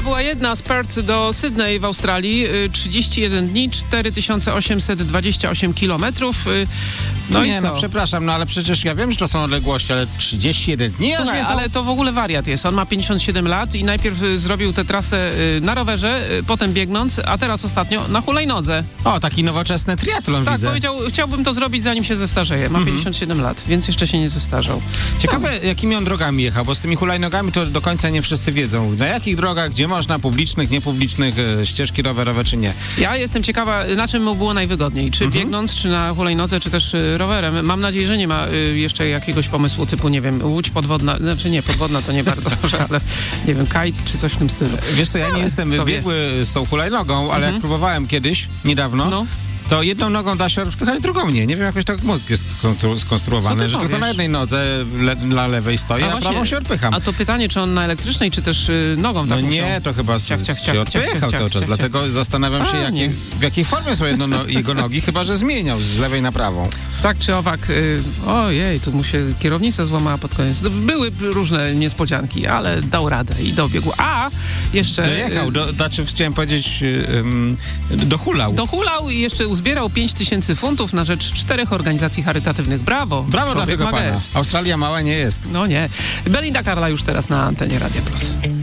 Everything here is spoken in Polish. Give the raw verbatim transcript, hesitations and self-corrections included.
Droga była jedna z Perth do Sydney w Australii. trzydzieści jeden dni, cztery tysiące osiemset dwadzieścia osiem kilometrów. No nie, i co? no przepraszam, no ale przecież ja wiem, że to są odległości, ale trzydzieści jeden dni? Słuchaj, ale to w ogóle wariat jest. On ma pięćdziesiąt siedem lat i najpierw y, zrobił tę trasę y, na rowerze, y, potem biegnąc, a teraz ostatnio na hulajnodze. O, taki nowoczesny triatlon Tak, widzę. powiedział, chciałbym to zrobić, zanim się zestarzeje. Ma pięćdziesiąt siedem lat, więc jeszcze się nie zestarzał. Ciekawe, jakimi on drogami jechał, bo z tymi hulajnogami to do końca nie wszyscy wiedzą. Na jakich drogach, gdzie można, publicznych, niepublicznych, e, ścieżki rowerowe czy nie. Ja jestem ciekawa, na czym mu było najwygodniej. Czy Mhm. biegnąc, czy na hulajnodze, czy też y, rowerem. Mam nadzieję, że nie ma y, jeszcze jakiegoś pomysłu typu, nie wiem, łódź podwodna. Znaczy nie, podwodna to nie bardzo może, ale nie wiem, kite czy coś w tym stylu. Wiesz co, ja nie jestem kto wie. biegły z tą hulajnogą, ale jak próbowałem kiedyś, niedawno, No. to jedną nogą da się rozpychać, drugą nie. Nie wiem, jakoś tak mózg jest skonstru- Co skonstruowany, ty że tylko powiesz? na jednej nodze le- na lewej stoi, a, A na prawą właśnie, się odpycham. A to pytanie, czy on na elektrycznej, czy też y, nogą No taką nie, się- to chyba z, Ciach, ciach, się ciach, odpychał ciach, ciach, cały czas, ciach, dlatego zastanawiam się, A, jakie, nie. w jakiej formie są jedno, no, jego nogi, chyba że zmieniał z lewej na prawą. Tak czy owak, y, ojej, tu mu się kierownica złamała pod koniec. Były różne niespodzianki, ale dał radę i dobiegł. A jeszcze... Dojechał, y, do, znaczy chciałem powiedzieć, um, dohulał. Dohulał i jeszcze uzbierał pięć tysięcy funtów na rzecz czterech organizacji charytatywnych. Brawo! Brawo dla Człowiek tego ma pana. gest. Australia mała nie jest. No nie. Belinda Carla już teraz na antenie Radia Plus.